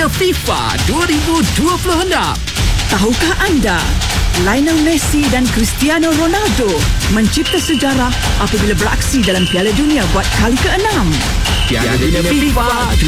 Dunia FIFA 2026. Tahukah anda, Lionel Messi dan Cristiano Ronaldo mencipta sejarah apabila beraksi dalam Piala Dunia buat kali ke-6. Piala Dunia FIFA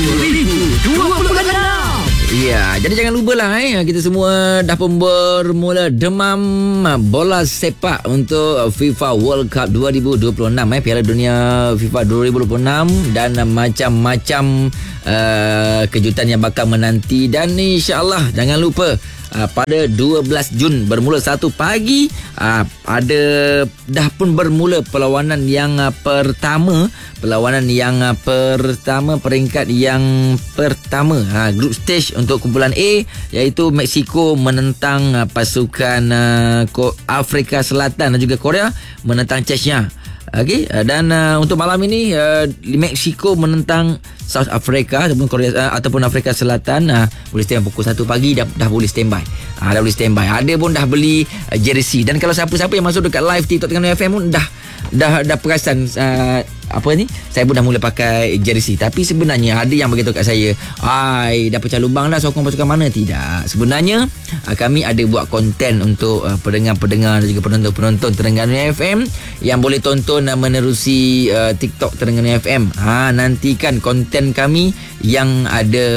2026. Ya, jadi jangan lupalah kita semua dah pun bermula demam bola sepak untuk FIFA World Cup 2026 Piala Dunia FIFA 2026 dan macam-macam kejutan yang bakal menanti, dan insya-Allah jangan lupa pada 12 Jun bermula 1 pagi ada dah pun bermula perlawanan yang pertama peringkat yang pertama group stage untuk kumpulan A, iaitu Mexico menentang pasukan Afrika Selatan dan juga Korea menentang Chechnya. Okey, dan untuk malam ini Mexico menentang South Africa ataupun Korea ataupun Afrika Selatan boleh standby pukul 1 pagi dah boleh standby. Dah boleh standby. Ada pun dah beli jersey, dan kalau siapa-siapa yang masuk dekat live TikTok Terengganu FM pun dah perasan saya pun dah mula pakai jersey. Tapi sebenarnya ada yang beritahu kat saya, dah pecah lubang dah, sokong pasukan mana. Tidak, sebenarnya kami ada buat konten untuk pendengar-pendengar dan juga penonton-penonton Terengganu FM yang boleh tonton menerusi TikTok Terengganu FM. Nantikan konten kami yang ada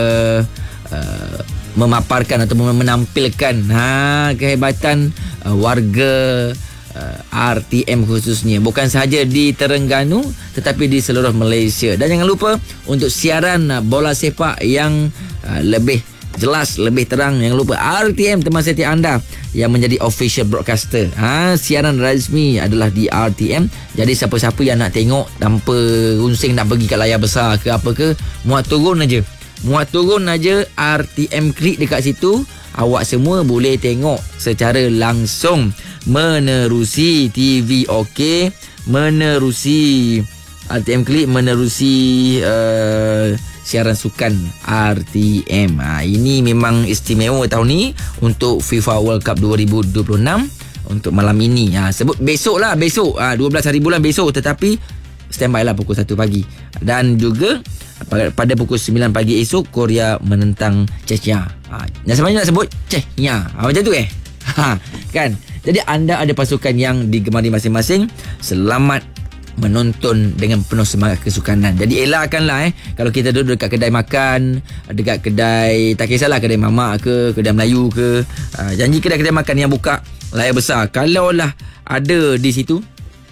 memaparkan atau menampilkan kehebatan warga RTM khususnya, bukan sahaja di Terengganu tetapi di seluruh Malaysia. Dan jangan lupa untuk siaran bola sepak yang lebih jelas, lebih terang, jangan lupa RTM teman setia anda yang menjadi official broadcaster. Siaran rasmi adalah di RTM. Jadi siapa-siapa yang nak tengok tanpa runsing nak pergi kat layar besar ke apa ke, muat turun aja RTM, klik dekat situ, awak semua boleh tengok secara langsung menerusi TV OK, menerusi RTM Klik, menerusi siaran sukan RTM. Ini memang istimewa tahun ni untuk FIFA World Cup 2026 untuk malam ini. Sebut besok 12 hari bulan besok, tetapi standby lah pukul 1 pagi. Dan juga pada pukul 9 pagi esok Korea menentang Chechnya. Yang sebenarnya nak sebut Chechnya. Macam tu kan. Jadi anda ada pasukan yang digemari masing-masing. Selamat menonton dengan penuh semangat kesukanan. Jadi elakkanlah kalau kita duduk dekat kedai makan, dekat kedai, tak kisahlah kedai mamak ke, kedai Melayu ke, janji kedai-kedai makan yang buka layar besar, kalaulah ada di situ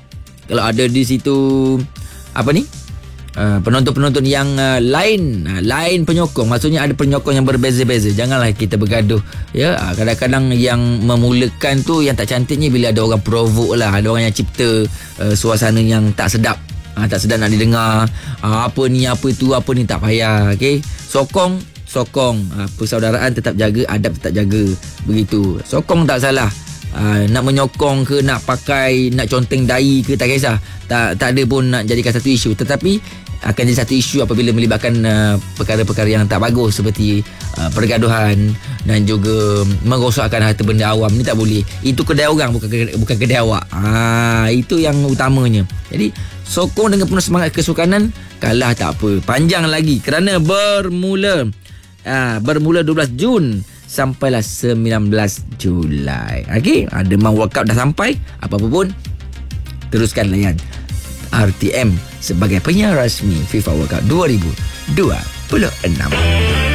penonton-penonton yang lain penyokong, maksudnya ada penyokong yang berbeza-beza, janganlah kita bergaduh kadang-kadang yang memulakan tu yang tak cantiknya bila ada orang provoke lah, ada orang yang cipta suasana yang tak sedap nak didengar, apa ni tak payah. Okey, sokong persaudaraan tetap jaga, adab tetap jaga, begitu. Sokong tak salah. Nak menyokong ke, nak pakai, nak conteng dahi ke, tak kisah, tak ada pun nak jadikan satu isu, tetapi akan jadi satu isu apabila melibatkan perkara-perkara yang tak bagus seperti pergaduhan dan juga merosakkan harta benda awam. Ni tak boleh. Itu kedai orang, bukan kedai awak. Itu yang utamanya. Jadi sokong dengan penuh semangat kesukanan. Kalah tak apa, panjang lagi kerana bermula 12 Jun sampailah 19 Julai. Okey, demam World Cup dah sampai. Apa-apa pun teruskan layan RTM sebagai penyiar rasmi FIFA World Cup 2026.